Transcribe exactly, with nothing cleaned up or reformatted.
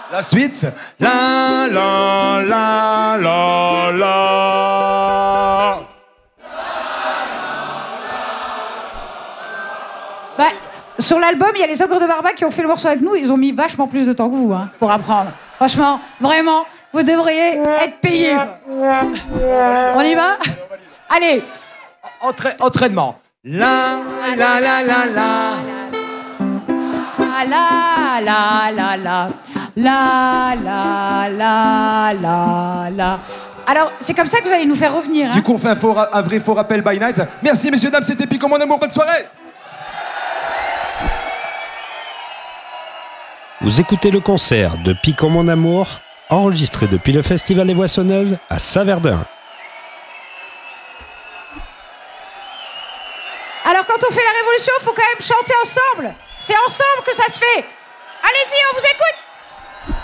La suite. La la la la la. Bah, sur l'album, il y a les Ogres de Barbac qui ont fait le morceau avec nous. Ils ont mis vachement plus de temps que vous, hein, pour apprendre. Franchement, vraiment, vous devriez être payés. On y va ? Allez. Entra- entraînement. La la la la la. La la la la la la la la la la. Alors, c'est comme ça que vous allez nous faire revenir. Hein. Du coup, on fait un, faux ra- un vrai faux rappel by night. Merci, messieurs, dames, c'était Piquant Mon Amour. Bonne soirée. Vous écoutez le concert de Piquant Mon Amour, enregistré depuis le Festival Les Voissonneuses à Saverdun. Alors, quand on fait la révolution, il faut quand même chanter ensemble. C'est ensemble que ça se fait. Allez-y, on vous écoute.